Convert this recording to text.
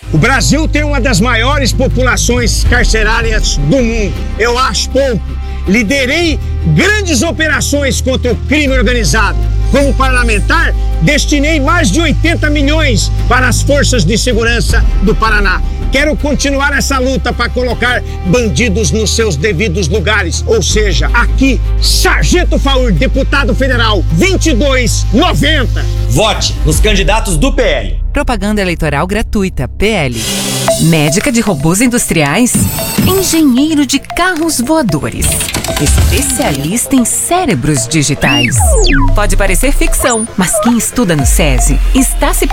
O Brasil tem uma das maiores populações carcerárias do mundo. Eu acho pouco. Liderei grandes operações contra o crime organizado. Como parlamentar, destinei mais de 80 milhões para as forças de segurança do Paraná. Quero continuar essa luta para colocar bandidos nos seus devidos lugares. Ou seja, aqui, Sargento Faur, deputado federal, 2290. Vote nos candidatos do PL. Propaganda eleitoral gratuita, PL. Médica de robôs industriais. Engenheiro de carros voadores. Especialista em cérebros digitais. Pode parecer ficção, mas quem estuda no SESI está se